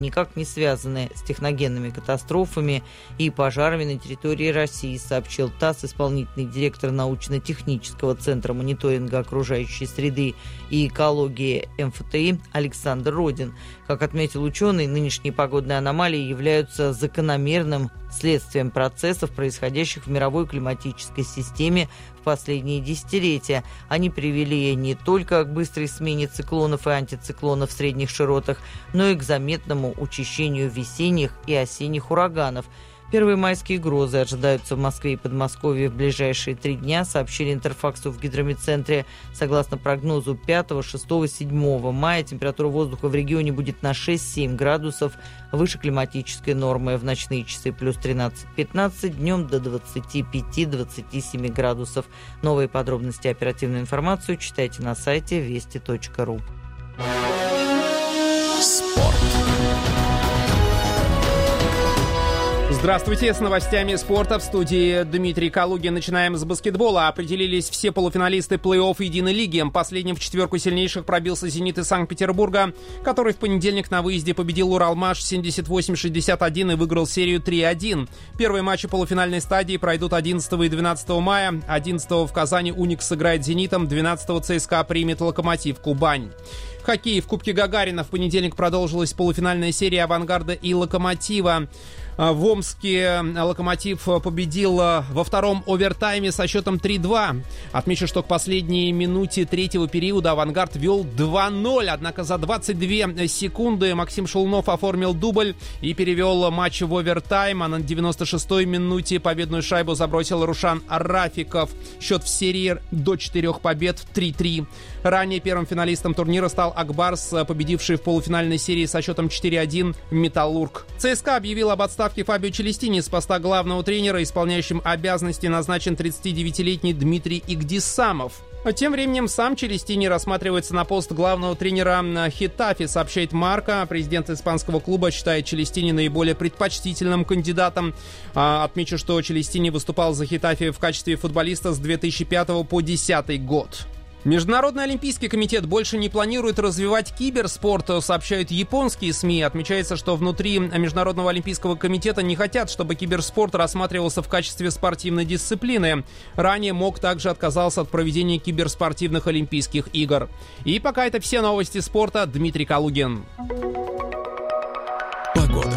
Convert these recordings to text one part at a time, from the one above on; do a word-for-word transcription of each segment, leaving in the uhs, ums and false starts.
никак не связаны с техногенными катастрофами и пожарами на территории России, сообщил ТАСС исполнительный директор научно-технического центра мониторинга окружающей среды и экологии эм эф тэ и Александр Родин. Как отметил ученый, нынешние погодные аномалии являются закономерным следствием процессов, происходящих в мировой климатической системе в последние десятилетия. Они привели не только к быстрой смене циклонов и антициклонов в средних широтах, но и к заметному учащению весенних и осенних ураганов. Первые майские грозы ожидаются в Москве и Подмосковье в ближайшие три дня, сообщили Интерфаксу в гидрометцентре. Согласно прогнозу пятого, шестого, седьмого мая температура воздуха в регионе будет на шесть-семь градусов выше климатической нормы. В ночные часы плюс тринадцать-пятнадцать, днем до двадцати пяти - двадцати семи градусов. Новые подробности и оперативную информацию читайте на сайте вести точка ру. Спорт. Здравствуйте, с новостями спорта в студии Дмитрий Калугин. Начинаем с баскетбола. Определились все полуфиналисты плей-офф Единой лиги. Последним в четверку сильнейших пробился «Зенит» из Санкт-Петербурга, который в понедельник на выезде победил «Уралмаш» семьдесят восемь шестьдесят один и выиграл серию три один. Первые матчи полуфинальной стадии пройдут одиннадцатого и двенадцатого мая. одиннадцатого в Казани «Уникс» сыграет с «Зенитом», двенадцатого ЦСКА примет «Локомотив» Кубань. Хоккей. В Кубке Гагарина в понедельник продолжилась полуфинальная серия «Авангарда» и «Локомотива». В Омске «Локомотив» победил во втором овертайме со счетом три два. Отмечу, что к последней минуте третьего периода «Авангард» вел два ноль. Однако за двадцать две секунды Максим Шелунов оформил дубль и перевел матч в овертайм. А на девяносто шестой минуте победную шайбу забросил Рушан Рафиков. Счет в серии до четырех побед три три. Ранее первым финалистом турнира стал Акбарс, победивший в полуфинальной серии со счетом четыре один «Металлург». ЦСКА объявил об отставке Фабио Челестини с поста главного тренера. Исполняющим обязанности назначен тридцатидевятилетний Дмитрий Игдисамов. Тем временем сам Челестини рассматривается на пост главного тренера Хетафе, сообщает Марка. Президент испанского клуба считает Челестини наиболее предпочтительным кандидатом. Отмечу, что Челестини выступал за Хетафе в качестве футболиста с две тысячи пятого по две тысячи десятый год. Международный олимпийский комитет больше не планирует развивать киберспорт, сообщают японские СМИ. Отмечается, что внутри Международного олимпийского комитета не хотят, чтобы киберспорт рассматривался в качестве спортивной дисциплины. Ранее МОК также отказался от проведения киберспортивных олимпийских игр. И пока это все новости спорта. Дмитрий Калугин. Погода.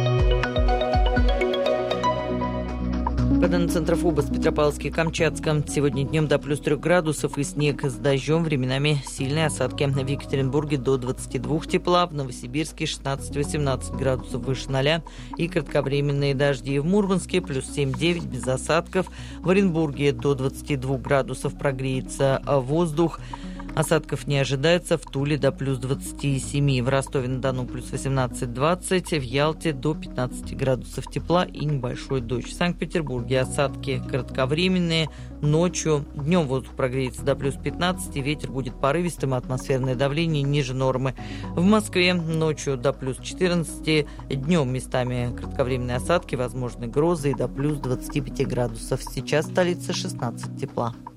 По данным Центра ФОБОС, Петропавловске и Камчатском сегодня днем до плюс трех градусов и снег с дождем, временами сильные осадки. В Екатеринбурге до двадцати двух тепла, в Новосибирске шестнадцать-восемнадцать градусов выше ноля и кратковременные дожди. В Мурманске плюс семь-девять без осадков. В Оренбурге до двадцати двух градусов прогреется воздух. Осадков не ожидается. В Туле до плюс двадцати семи, в Ростове-на-Дону плюс восемнадцать-двадцать, в Ялте до пятнадцати градусов тепла и небольшой дождь. В Санкт-Петербурге осадки кратковременные, ночью, днем воздух прогреется до плюс пятнадцати, ветер будет порывистым, атмосферное давление ниже нормы. В Москве ночью до плюс четырнадцати, днем местами кратковременные осадки, возможны грозы и до плюс двадцати пяти градусов. Сейчас в столице шестнадцать тепла.